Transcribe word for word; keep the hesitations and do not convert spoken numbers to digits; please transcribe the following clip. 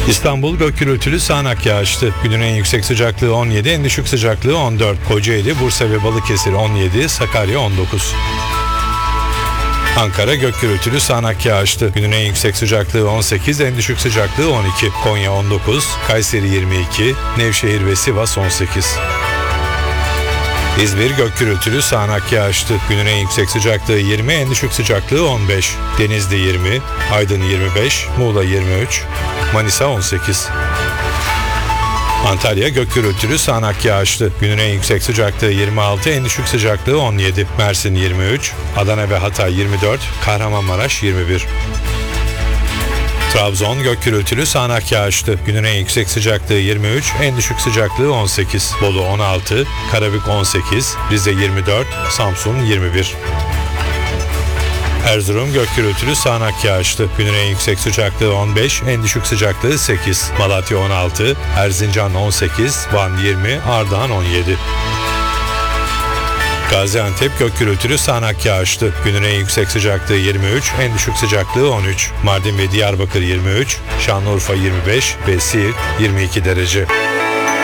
İstanbul gök gürültülü sağanak yağışlı. Günün en yüksek sıcaklığı on yedi, en düşük sıcaklığı on dört. Kocaeli, Bursa ve Balıkesir on yedi, Sakarya on dokuz. Ankara gök gürültülü sağanak yağışlı. Günün en yüksek sıcaklığı on sekiz, en düşük sıcaklığı on iki. Konya on dokuz, Kayseri yirmi iki, Nevşehir ve Sivas on sekiz. İzmir gök gürültülü sağanak yağışlı. Günün en yüksek sıcaklığı yirmi, en düşük sıcaklığı on beş. Denizli yirmi, Aydın yirmi beş, Muğla yirmi üç, Manisa on sekiz. Antalya gök gürültülü sağanak yağışlı. Günün en yüksek sıcaklığı yirmi altı, en düşük sıcaklığı on yedi. Mersin yirmi üç, Adana ve Hatay yirmi dört, Kahramanmaraş yirmi bir. Trabzon gök gürültülü sağanak yağışlı. Günün en yüksek sıcaklığı yirmi üç, en düşük sıcaklığı on sekiz. Bolu on altı, Karabük on sekiz, Rize yirmi dört, Samsun yirmi bir. Erzurum gök gürültülü sağanak yağışlı. Günün en yüksek sıcaklığı on beş, en düşük sıcaklığı sekiz. Malatya on altı, Erzincan on sekiz, Van yirmi, Ardahan on yedi. Gaziantep gök gürültülü sağanak yağışlı. Günün en yüksek sıcaklığı yirmi üç, en düşük sıcaklığı on üç. Mardin ve Diyarbakır yirmi üç, Şanlıurfa yirmi beş ve Siirt yirmi iki derece.